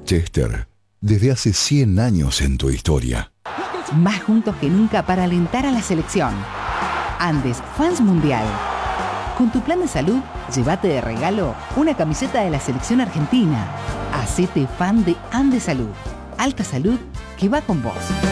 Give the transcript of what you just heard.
Chester, desde hace 100 años en tu historia. Más juntos que nunca para alentar a la selección. Andes Fans Mundial. Con tu plan de salud, llévate de regalo una camiseta de la selección argentina. Hacete fan de Andes Salud. Alta salud que va con vos.